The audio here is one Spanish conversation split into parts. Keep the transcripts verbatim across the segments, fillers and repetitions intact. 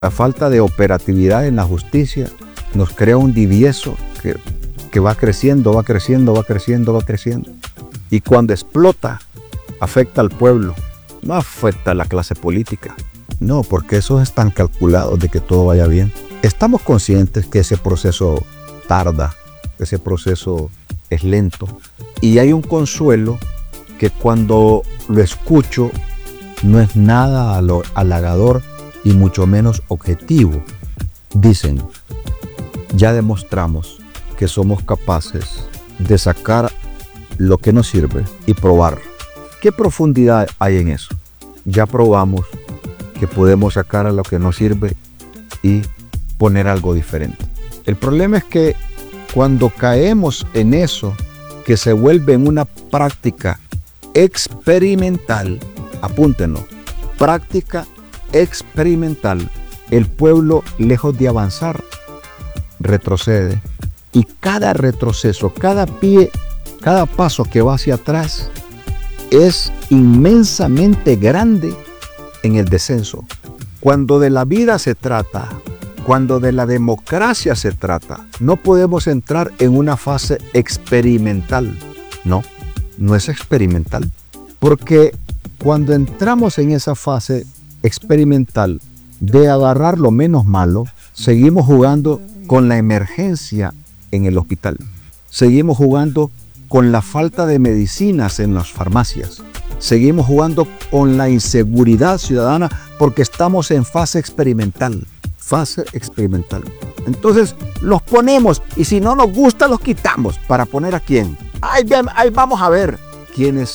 La falta de operatividad en la justicia nos crea un divieso que, que va creciendo, va creciendo, va creciendo, va creciendo. Y cuando explota, afecta al pueblo, no afecta a la clase política. No, porque esos están calculados de que todo vaya bien. Estamos conscientes que ese proceso tarda, que ese proceso es lento. Y hay un consuelo que cuando lo escucho no es nada halagador y mucho menos objetivo. Dicen, ya demostramos que somos capaces de sacar lo que nos sirve y probar. ¿Qué profundidad hay en eso? Ya probamos que podemos sacar a lo que nos sirve y poner algo diferente. El problema es que cuando caemos en eso, que se vuelve en una práctica experimental, apúntenlo, práctica experimental, el pueblo, lejos de avanzar, retrocede. Y cada retroceso, cada pie, cada paso que va hacia atrás es inmensamente grande en el descenso. Cuando de la vida se trata, cuando de la democracia se trata, no podemos entrar en una fase experimental. No, no es experimental. Porque cuando entramos en esa fase experimental de agarrar lo menos malo, seguimos jugando con la emergencia en el hospital. Seguimos jugando con la falta de medicinas en las farmacias. Seguimos jugando con la inseguridad ciudadana porque estamos en fase experimental. Fase experimental. Entonces los ponemos y si no nos gusta los quitamos. ¿Para poner a quién? Ahí, ahí vamos a ver. Quienes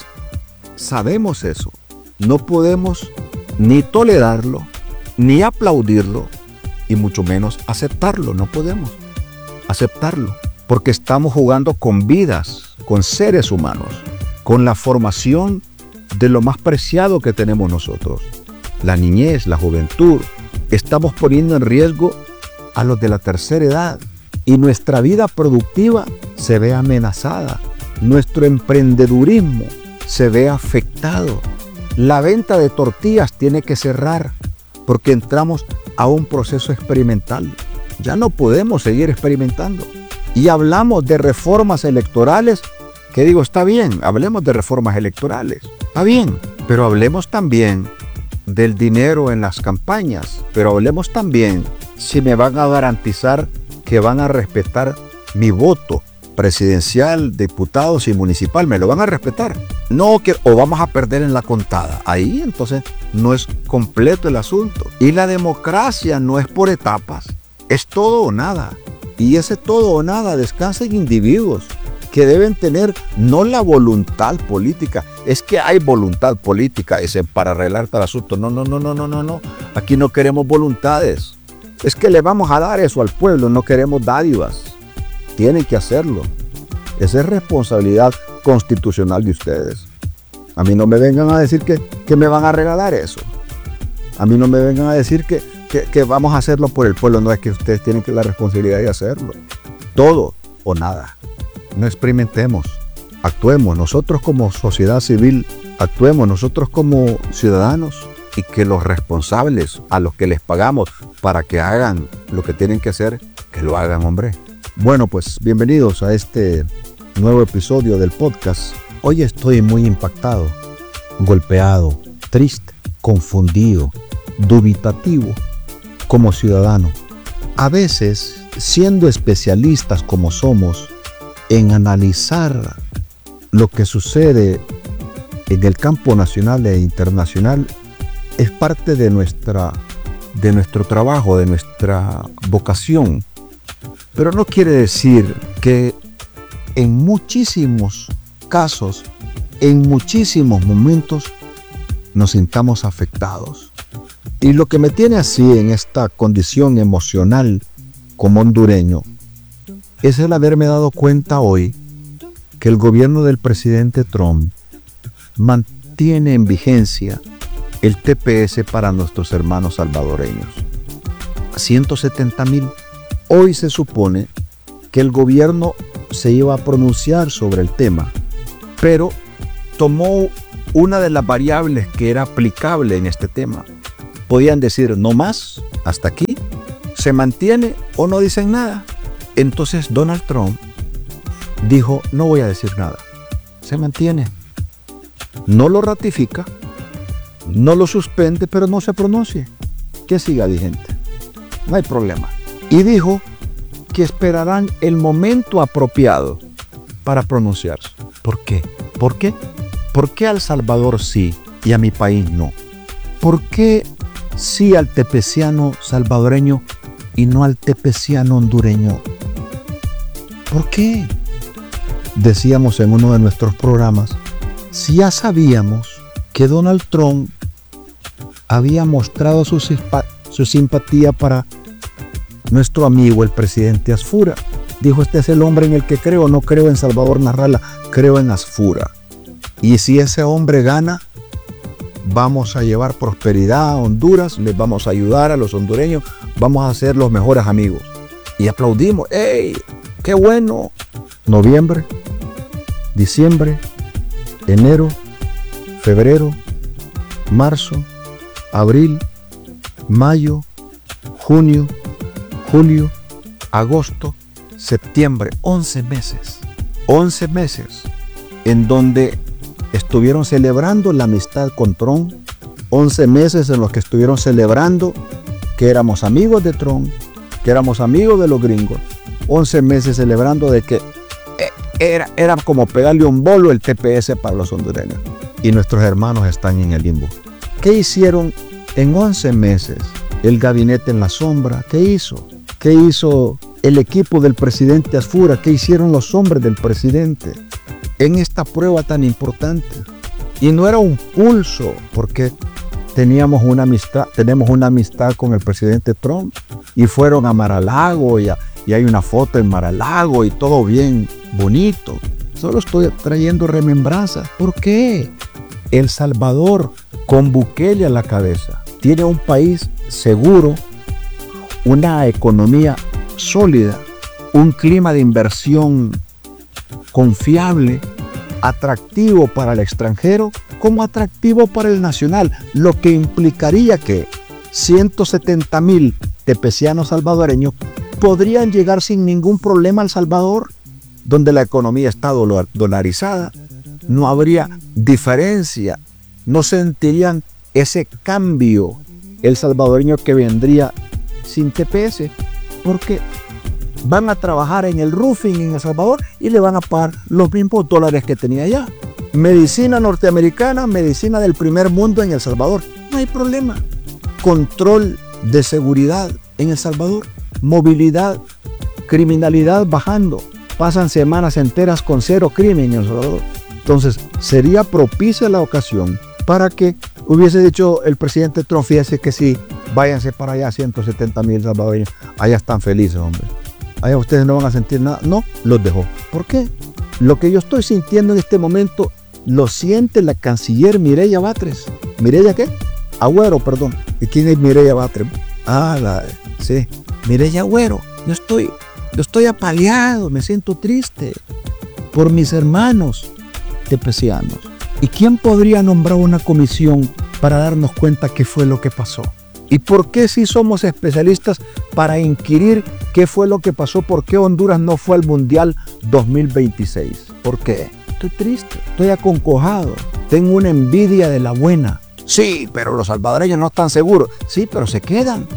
sabemos eso, no podemos ni tolerarlo, ni aplaudirlo, y mucho menos aceptarlo. No podemos aceptarlo, porque estamos jugando con vidas, con seres humanos, con la formación de lo más preciado que tenemos nosotros, la niñez, la juventud. Estamos poniendo en riesgo a los de la tercera edad y nuestra vida productiva se ve amenazada, nuestro emprendedurismo se ve afectado. La venta de tortillas tiene que cerrar porque entramos a un proceso experimental. Ya no podemos seguir experimentando. Y hablamos de reformas electorales, que digo, está bien, hablemos de reformas electorales, está bien, pero hablemos también del dinero en las campañas, pero hablemos también si me van a garantizar que van a respetar mi voto presidencial, diputados y municipal, me lo van a respetar. No que o vamos a perder en la contada. Ahí entonces no es completo el asunto. Y la democracia no es por etapas, es todo o nada. Y ese todo o nada descansa en individuos que deben tener no la voluntad política. Es que hay voluntad política ese, para arreglar tal asunto. No, no, no, no, no, no, no. Aquí no queremos voluntades. Es que le vamos a dar eso al pueblo, no queremos dádivas. Tienen que hacerlo. Esa es responsabilidad constitucional de ustedes. A mí no me vengan a decir que, que me van a regalar eso. A mí no me vengan a decir que, que, que vamos a hacerlo por el pueblo. No, es que ustedes tienen que la responsabilidad de hacerlo. Todo o nada. No experimentemos. Actuemos nosotros como sociedad civil. Actuemos nosotros como ciudadanos. Y que los responsables a los que les pagamos para que hagan lo que tienen que hacer, que lo hagan, hombre. Bueno, pues bienvenidos a este nuevo episodio del podcast. Hoy estoy muy impactado, golpeado, triste, confundido, dubitativo como ciudadano. A veces, siendo especialistas como somos en analizar lo que sucede en el campo nacional e internacional, es parte de nuestra, de nuestro trabajo, de nuestra vocación. Pero no quiere decir que en muchísimos casos, en muchísimos momentos, nos sintamos afectados. Y lo que me tiene así en esta condición emocional como hondureño es el haberme dado cuenta hoy que el gobierno del presidente Trump mantiene en vigencia el T P S para nuestros hermanos salvadoreños. ciento setenta mil. Hoy se supone que el gobierno se iba a pronunciar sobre el tema, pero tomó una de las variables que era aplicable en este tema. Podían decir no más hasta aquí, se mantiene o no dicen nada. Entonces Donald Trump dijo, no voy a decir nada, se mantiene, no lo ratifica, no lo suspende, pero no se pronuncie, que siga vigente, no hay problema. Y dijo que esperarán el momento apropiado para pronunciarse. ¿Por qué? ¿Por qué? ¿Por qué a El Salvador sí y a mi país no? ¿Por qué sí al tepeciano salvadoreño y no al tepeciano hondureño? ¿Por qué? Decíamos en uno de nuestros programas, si ya sabíamos que Donald Trump había mostrado su, su simpatía para nuestro amigo el presidente Asfura. Dijo, este es el hombre en el que creo, no creo en Salvador Narrala, creo en Asfura. Y si ese hombre gana, vamos a llevar prosperidad a Honduras, les vamos a ayudar a los hondureños, vamos a ser los mejores amigos. Y aplaudimos, ¡ey! ¡Qué bueno! Noviembre, diciembre, enero, febrero, marzo, abril, mayo, junio, julio, agosto, septiembre, once meses. once meses en donde estuvieron celebrando la amistad con Trump. once meses en los que estuvieron celebrando que éramos amigos de Trump, que éramos amigos de los gringos. once meses celebrando de que era, era como pegarle un bolo el T P S para los hondureños. Y nuestros hermanos están en el limbo. ¿Qué hicieron en once meses? El gabinete en la sombra, ¿qué hizo? ¿Qué hizo el equipo del presidente Asfura? ¿Qué hicieron los hombres del presidente en esta prueba tan importante? Y no era un pulso, porque teníamos una amistad, tenemos una amistad con el presidente Trump, y fueron a Mar-a-Lago, y, a, y hay una foto en Mar-a-Lago, y todo bien bonito. Solo estoy trayendo remembranzas. ¿Por qué? El Salvador, con Bukele a la cabeza, tiene un país seguro, una economía sólida, un clima de inversión confiable, atractivo para el extranjero como atractivo para el nacional, lo que implicaría que ciento setenta mil tepecianos salvadoreños podrían llegar sin ningún problema al Salvador, donde la economía está dolarizada, no habría diferencia, no sentirían ese cambio el salvadoreño que vendría sin T P S, porque van a trabajar en el roofing en El Salvador y le van a pagar los mismos dólares que tenía allá. Medicina norteamericana, medicina del primer mundo en El Salvador, no hay problema. Control de seguridad en El Salvador, movilidad, criminalidad bajando, pasan semanas enteras con cero crimen en El Salvador. Entonces sería propicia la ocasión para que hubiese dicho el presidente Trump, fíjese que sí, váyanse para allá, ciento setenta mil salvadoreños, allá están felices, hombre. Allá ustedes no van a sentir nada. No, los dejó. ¿Por qué? Lo que yo estoy sintiendo en este momento lo siente la canciller Mireya Batres. ¿Mireya qué? Agüero, perdón. ¿Y quién es Mireya Batres? Ah, la, sí. Mireya Agüero. Yo estoy, yo estoy apaleado, me siento triste por mis hermanos tepecianos. ¿Y quién podría nombrar una comisión para darnos cuenta qué fue lo que pasó? ¿Y por qué si somos especialistas para inquirir qué fue lo que pasó? ¿Por qué Honduras no fue al Mundial dos mil veintiséis? ¿Por qué? Estoy triste, estoy aconcojado, tengo una envidia de la buena. Sí, pero los salvadoreños no están seguros. Sí, pero se quedan.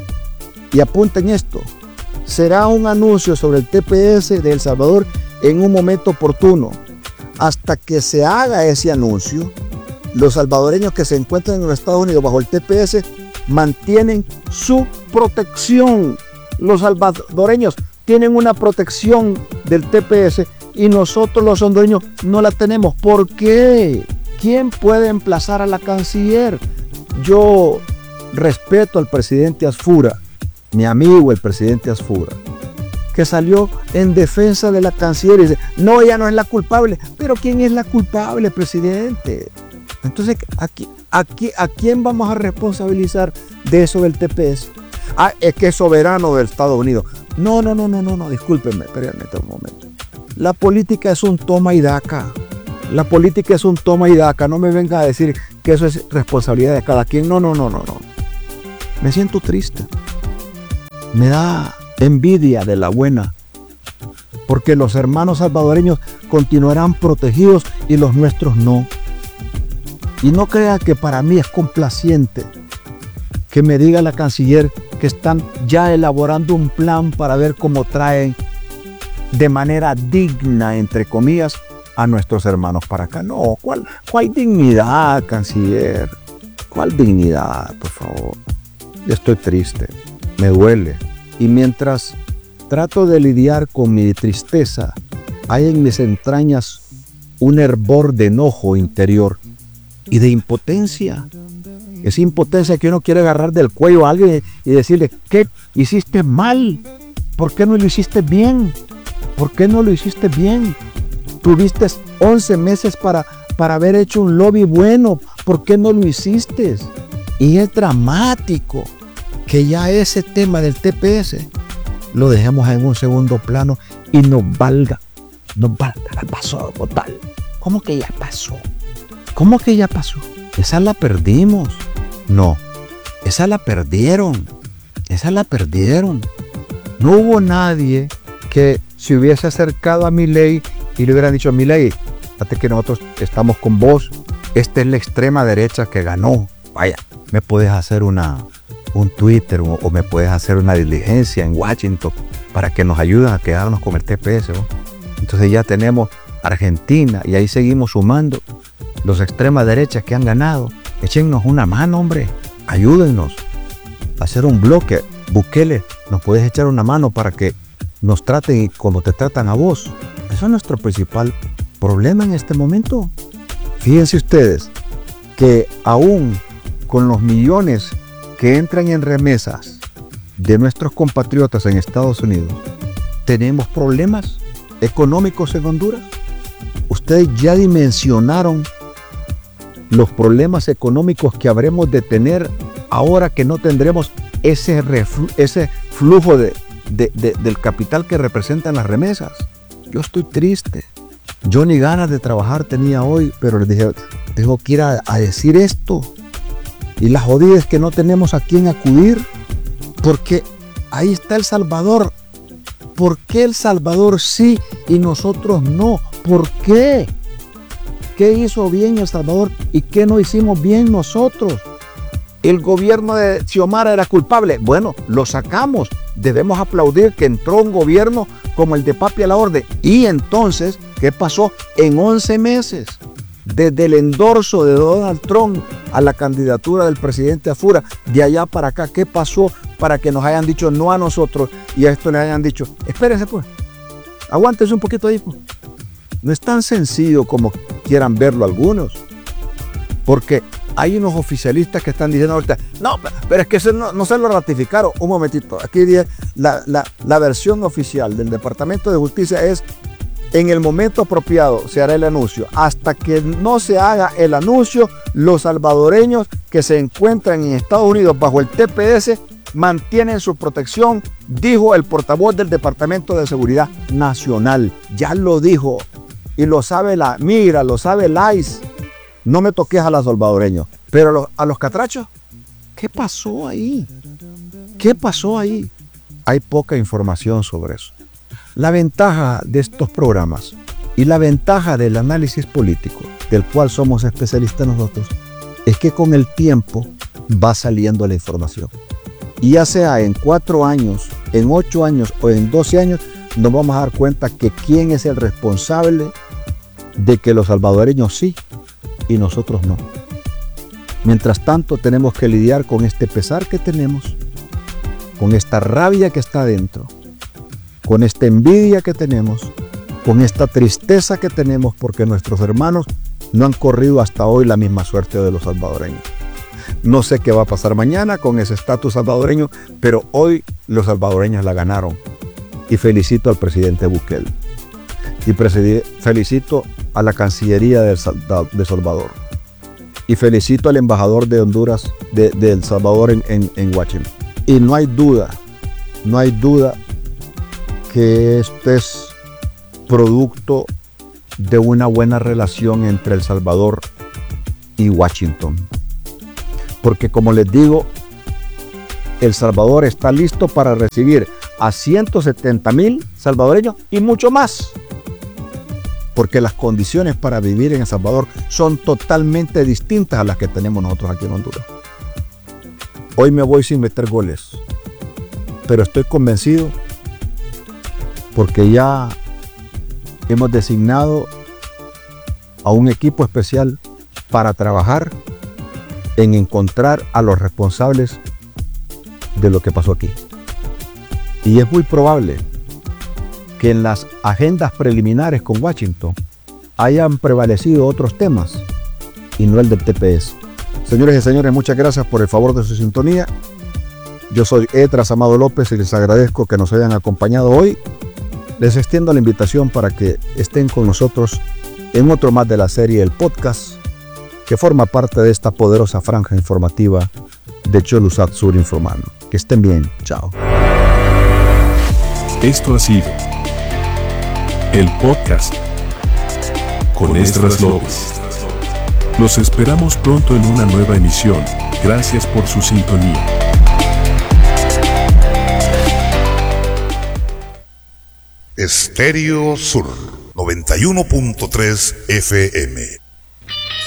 Y apunten esto, será un anuncio sobre el T P S de El Salvador en un momento oportuno. Hasta que se haga ese anuncio, los salvadoreños que se encuentran en los Estados Unidos bajo el T P S mantienen su protección. Los salvadoreños tienen una protección del T P S y nosotros los hondureños no la tenemos. ¿Por qué? ¿Quién puede emplazar a la canciller? Yo respeto al presidente Asfura, mi amigo el presidente Asfura, que salió en defensa de la canciller y dice, no, ella no es la culpable. Pero ¿quién es la culpable, presidente? Entonces, ¿aquí, aquí, ¿a quién vamos a responsabilizar de eso del T P S? Ah, es que es soberano del Estados Unidos. No, no, no, no, no, no, discúlpenme, espérenme un momento. La política es un toma y daca. La política es un toma y daca. No me venga a decir que eso es responsabilidad de cada quien. No, no, no, no, no. Me siento triste. me da envidia de la buena, porque los hermanos salvadoreños continuarán protegidos y los nuestros no. Y no crea que para mí es complaciente que me diga la canciller que están ya elaborando un plan para ver cómo traen de manera digna, entre comillas, a nuestros hermanos para acá. No, ¿cuál, cuál dignidad, canciller? ¿Cuál dignidad, por favor? Yo estoy triste, me duele. Y mientras trato de lidiar con mi tristeza, hay en mis entrañas un hervor de enojo interior y de impotencia. Esa impotencia que uno quiere agarrar del cuello a alguien y decirle, ¿qué hiciste mal? ¿Por qué no lo hiciste bien? ¿Por qué no lo hiciste bien? Tuviste once meses para, para haber hecho un lobby bueno. ¿Por qué no lo hiciste? Y es dramático que ya ese tema del T P S lo dejemos en un segundo plano y nos valga, nos valga, ya pasó total. ¿Cómo que ya pasó? ¿Cómo que ya pasó? Esa la perdimos. No, esa la perdieron. Esa la perdieron. No hubo nadie que se hubiese acercado a Milei y le hubieran dicho, Milei, fíjate que nosotros estamos con vos. Esta es la extrema derecha que ganó. Vaya, me puedes hacer una, un Twitter o, o me puedes hacer una diligencia en Washington para que nos ayuden a quedarnos con el T P S. ¿no? Entonces ya tenemos Argentina y ahí seguimos sumando los extremas derechas que han ganado. Échennos una mano, hombre. Ayúdennos a hacer un bloque. Bukele, nos puedes echar una mano para que nos traten como te tratan a vos. Eso es nuestro principal problema en este momento. Fíjense ustedes que aún con los millones que entran en remesas de nuestros compatriotas en Estados Unidos, tenemos problemas económicos en Honduras. Ustedes ya dimensionaron los problemas económicos que habremos de tener ahora que no tendremos ese, reflu- ese flujo de, de, de, del capital que representan las remesas. Yo estoy triste. Yo ni ganas de trabajar tenía hoy, pero les dije, tengo que ir a, a decir esto. Y la jodida es que no tenemos a quién acudir, porque ahí está El Salvador. ¿Por qué El Salvador sí y nosotros no? ¿Por qué? ¿Qué hizo bien El Salvador y qué no hicimos bien nosotros? El gobierno de Xiomara era culpable. Bueno, lo sacamos. Debemos aplaudir que entró un gobierno como el de Papi a la Orden. Y entonces, ¿qué pasó? En once meses, desde el endorso de Donald Trump a la candidatura del presidente Afura, de allá para acá, ¿qué pasó para que nos hayan dicho no a nosotros y a esto le hayan dicho, espérense pues, aguántense un poquito ahí pues? No es tan sencillo como quieran verlo algunos, porque hay unos oficialistas que están diciendo ahorita, no, pero es que se, no, no se lo ratificaron. Un momentito, aquí la, la, la versión oficial del Departamento de Justicia es, en el momento apropiado se hará el anuncio. Hasta que no se haga el anuncio, los salvadoreños que se encuentran en Estados Unidos bajo el T P S mantienen su protección, dijo el portavoz del Departamento de Seguridad Nacional. Ya lo dijo y lo sabe la Migra, lo sabe el I C E. No me toques a los salvadoreños, pero a los, a los catrachos, ¿qué pasó ahí? ¿Qué pasó ahí? Hay poca información sobre eso. La ventaja de estos programas y la ventaja del análisis político, del cual somos especialistas nosotros, es que con el tiempo va saliendo la información. Y ya sea en cuatro años, en ocho años o en doce años, nos vamos a dar cuenta que quién es el responsable de que los salvadoreños sí y nosotros no. Mientras tanto, tenemos que lidiar con este pesar que tenemos, con esta rabia que está adentro, con esta envidia que tenemos, con esta tristeza que tenemos porque nuestros hermanos no han corrido hasta hoy la misma suerte de los salvadoreños. No sé qué va a pasar mañana con ese estatus salvadoreño, pero hoy los salvadoreños la ganaron. Y felicito al presidente Bukele. Y felicito a la Cancillería de El Salvador. Y felicito al embajador de Honduras, de, de El Salvador en, en, en Washington. Y no hay duda, no hay duda que este es producto de una buena relación entre El Salvador y Washington. Porque como les digo, El Salvador está listo para recibir a ciento setenta mil salvadoreños y mucho más. Porque las condiciones para vivir en El Salvador son totalmente distintas a las que tenemos nosotros aquí en Honduras. Hoy me voy sin meter goles, pero estoy convencido porque ya hemos designado a un equipo especial para trabajar en encontrar a los responsables de lo que pasó aquí. Y es muy probable que en las agendas preliminares con Washington hayan prevalecido otros temas y no el del T P S. Señores y señores, muchas gracias por el favor de su sintonía. Yo soy Edras Amado López y les agradezco que nos hayan acompañado hoy. Les extiendo la invitación para que estén con nosotros en otro más de la serie El Podcast, que forma parte de esta poderosa franja informativa de Cholusat Sur Informando. Que estén bien. Chao. Esto ha sido El Podcast con Esdras López. Los esperamos pronto en una nueva emisión. Gracias por su sintonía. Estéreo Sur noventa y uno punto tres F M